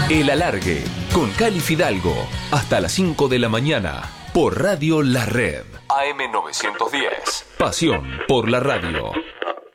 El Alargue, con Cali Fidalgo, hasta las 5 de la mañana, por Radio La Red. AM 910. Pasión por la radio.